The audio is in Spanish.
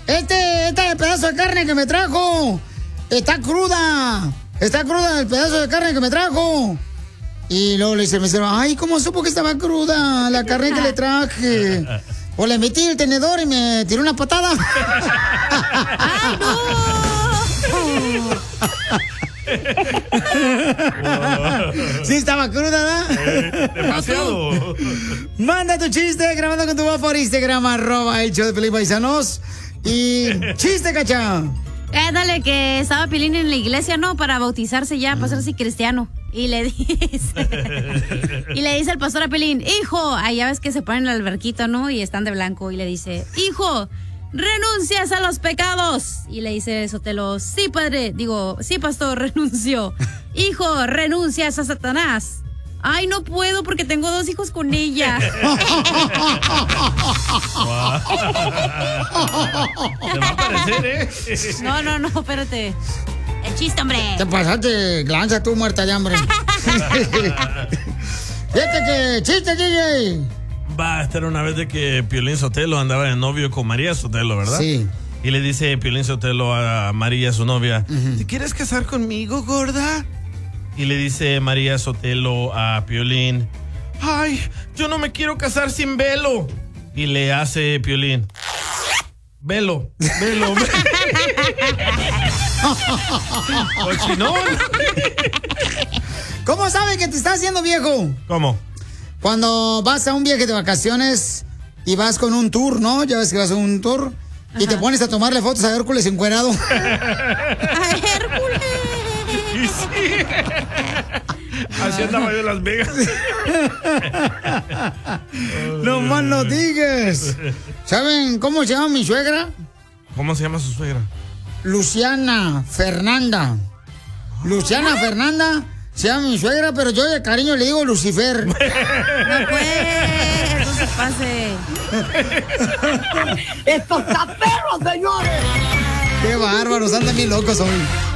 este pedazo de carne que me trajo está cruda. Está cruda el pedazo de carne que me trajo. Y luego le dice el mesero, ay, ¿cómo supo que estaba cruda la carne que le traje? O le metí el tenedor y me tiró una patada. ¡Ay, no! Sí, estaba cruda, ¿verdad? Demasiado. Manda tu chiste grabando con tu voz por Instagram, @el show de Pelín Paisanos. Y chiste, Cacha. Dale, que estaba Piolín en la iglesia, ¿no? Para bautizarse ya, para ser así cristiano. Y le dice el pastor a Piolín, hijo, ya ves que se ponen en el alberquito, ¿no? Y están de blanco. Y le dice, hijo, renuncias a los pecados. Y le dice Sotelo, sí, padre. Digo, sí, pastor, renuncio. Hijo, renuncias a Satanás. Ay, no puedo porque tengo 2 hijos con ella. Te va a parecer, ¿eh? No, espérate. El chiste, hombre. Te pasaste, lanza tú muerta de hambre. Fíjate que chiste, DJ. Va a estar una vez de que Piolín Sotelo andaba de novio con María Sotelo, ¿verdad? Sí. Y le dice Piolín Sotelo a María, su novia, ¿te quieres casar conmigo, gorda? Y le dice María Sotelo a Piolín, ay, yo no me quiero casar sin velo. Y le hace Piolín, velo. Cochinón. ¿Cómo sabe que te estás haciendo viejo? ¿Cómo? Cuando vas a un viaje de vacaciones y vas con un tour, ¿no? Ya ves que vas a un tour. Y te pones a tomarle fotos a Hércules encuerado. ¡A Hércules! Y sí. Así andaba yo en Las Vegas. No más no digas. ¿Saben cómo se llama mi suegra? ¿Cómo se llama su suegra? Luciana Fernanda. Luciana Fernanda se llama mi suegra, pero yo de cariño le digo Lucifer. No se pase. ¡Esto está perro, señores! ¡Qué bárbaros! Andan bien locos hoy.